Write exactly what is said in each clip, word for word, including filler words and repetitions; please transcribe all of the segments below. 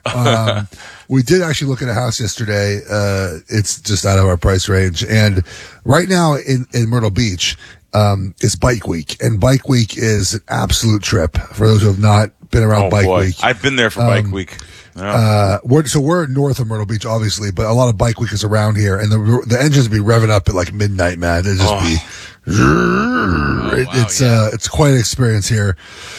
Um, we did actually look at a house yesterday. Uh, it's just out of our price range. And right now in, in Myrtle Beach, um, it's Bike Week. And Bike Week is an absolute trip for those who have not been around oh, Bike boy. Week. I've been there for um, Bike Week. Yeah. Uh, we're, so we're north of Myrtle Beach, obviously, but a lot of Bike Week is around here, and the the engines be revving up at like midnight, man. It just oh. be, oh, it, wow, it's yeah. uh, it's quite an experience here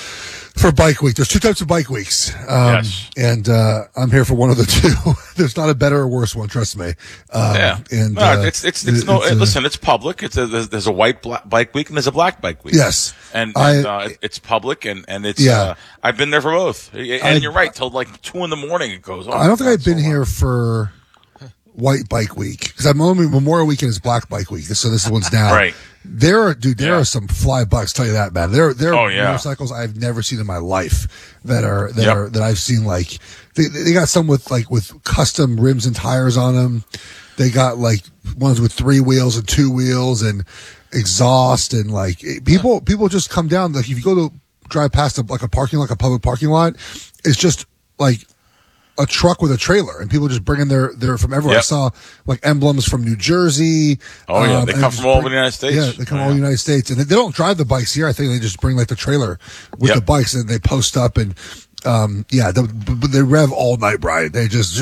for Bike Week. There's two types of Bike Weeks, um, yes. and uh, I'm here for one of the two. There's not a better or worse one, trust me. Um, yeah, and no, uh, it's it's, it's, no. it's, uh, listen, it's public. It's a, there's, there's a white black Bike Week and there's a black Bike Week. Yes, and, I, and uh, it's public and and it's. Yeah. Uh, I've been there for both, and I, you're right. Till like two in the morning, it goes on. I don't think I've been so here for White Bike Week because I'm only Memorial Weekend is Black Bike Week, so this one's now. Right. There are, dude, there yeah. are some fly bucks, tell you that, man. There, there are oh, yeah. motorcycles I've never seen in my life that are, that yep. are, that I've seen like, they, they got some with like, with custom rims and tires on them. They got like ones with three wheels and two wheels and exhaust and like people, people just come down. Like if you go to drive past a, like a parking, like a public parking lot, it's just like, a truck with a trailer and people just bringing their, their from everywhere. Yep. I saw like emblems from New Jersey. Oh yeah. Um, they and come just from all bring, over the United States. Yeah. They come oh, all over the United States and they, they don't drive the bikes here. I think they just bring like the trailer with yep. the bikes and they post up and, um, yeah, the, but they rev all night, Brian. They just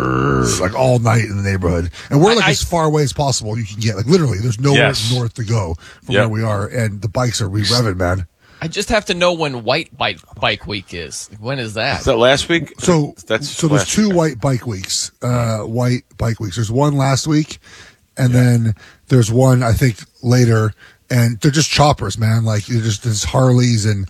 like all night in the neighborhood. And we're like I, as far away as possible you can get. Like literally there's nowhere yes. north to go from yep. where we are. And the bikes are re-revving, man. I just have to know when White Bike Bike Week is. When is that? Is that last week? So that's so there's two week. White Bike Weeks. Uh, White Bike Weeks. There's one last week, and yeah. then there's one I think later, and they're just choppers, man. Like they're just there's Harleys and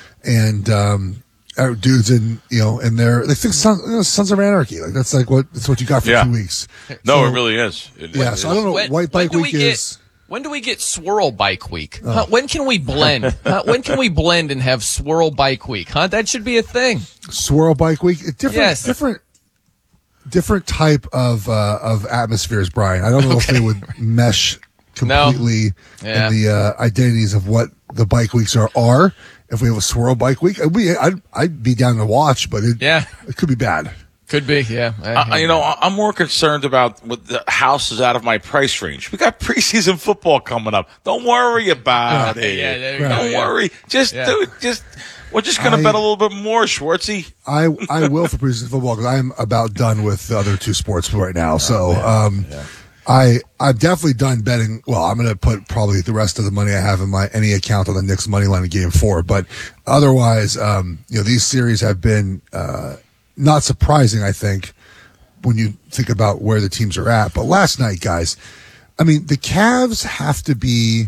and um, dudes in you know and they're they think Sons, you know, Sons of Anarchy. Like that's like what that's what you got for yeah. two weeks. No, so, it really is. It, yeah. it So is. I don't know. When, White Bike Week we is. Get, when do we get Swirl Bike Week? Oh. Huh? When can we blend? Huh? When can we blend and have Swirl Bike Week? Huh? That should be a thing. Swirl Bike Week. Different, yes. different, different type of uh, of atmospheres, Brian. I don't know okay. if they would mesh completely no. yeah. in the uh, identities of what the bike weeks are. Are if we have a Swirl Bike Week, I'd be, I'd, I'd be down to watch, but it, yeah. it could be bad. Could be, yeah. Uh, you know, I'm more concerned about what the house is out of my price range. We got preseason football coming up. Don't worry about yeah. it. Yeah, there you Don't go, yeah. worry. Just yeah. do it. Just we're just gonna I, bet a little bit more, Schwartzy. I I will for preseason football because I'm about done with the other two sports right now. So um, yeah. I I'm definitely done betting. Well, I'm gonna put probably the rest of the money I have in my any account on the Knicks money line in Game Four. But otherwise, um, you know, these series have been uh, not surprising. I think. When you think about where the teams are at. But last night, guys, I mean, the Cavs have to be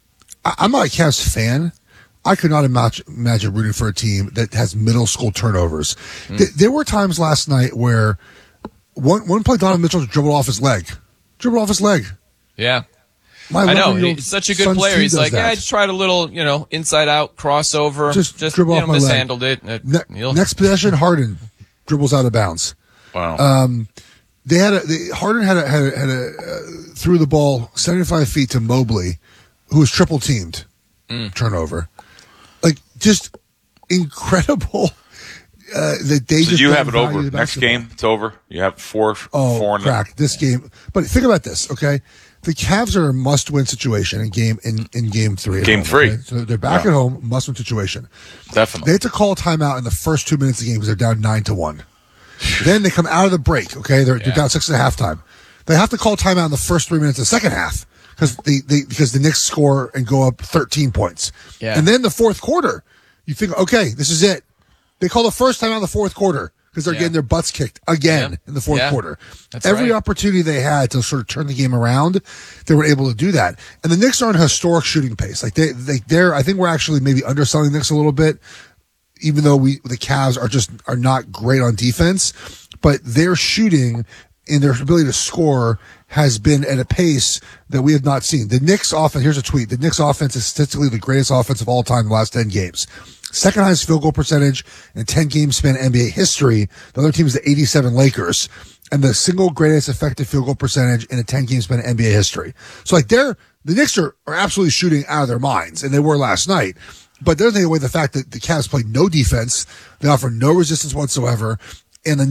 I, I'm not a Cavs fan. I could not imagine, imagine rooting for a team that has middle school turnovers. Mm. Th- there were times last night where one one play Donovan Mitchell dribbled off his leg. Dribbled off his leg. Yeah. My I know. He's such a good player. He's like, that. yeah, I just tried a little, you know, inside out crossover. Just, just dribble you off know, my mishandled leg. it. Ne- next possession, Harden dribbles out of bounds. Wow. Um, they had a, they, Harden had a, had a, had a uh, threw the ball seventy-five feet to Mobley, who was triple teamed. Mm. Turnover. Like, just incredible. Uh, that they so just you have it over. Next basketball. Game, it's over. You have four, oh, four in crack. This game. But think about this, okay? The Cavs are a must-win situation in game in, in game three. Game home, three. Okay? So they're back yeah. at home, must-win situation. Definitely. They had to call a timeout in the first two minutes of the game because they're down nine to one. Then they come out of the break. Okay, they're, yeah. they're down six at halftime. They have to call timeout in the first three minutes of the second half because they, they because the Knicks score and go up thirteen points. Yeah. And then the fourth quarter, you think, okay, this is it. They call the first time out in the fourth quarter because they're yeah. getting their butts kicked again yeah. in the fourth yeah. quarter. That's Every right. opportunity they had to sort of turn the game around, they were able to do that. And the Knicks are on a historic shooting pace. Like they, they, they're. I think we're actually maybe underselling the Knicks a little bit, even though we the Cavs are just are not great on defense. But their shooting and their ability to score has been at a pace that we have not seen. The Knicks offense, here's a tweet. The Knicks offense is statistically the greatest offense of all time in the last ten games. Second highest field goal percentage in ten game span N B A history. The other team is the eighty-seven Lakers. And the single greatest effective field goal percentage in a ten game span N B A history. So like they're, the Knicks are, are absolutely shooting out of their minds, and they were last night. But they're taking away the fact that the Cavs played no defense. They offer no resistance whatsoever. And the